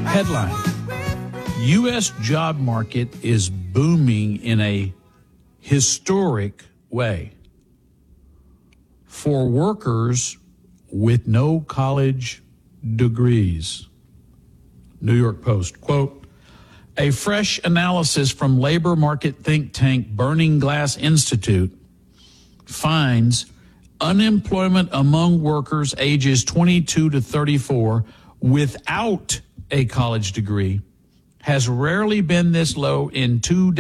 Headline: U.S. job market is booming in a historic way for workers with no college degrees. New York Post, quote, a fresh analysis from labor market think tank Burning Glass Institute finds unemployment among workers ages 22 to 34 without a college degree has rarely been this low in 2 decades.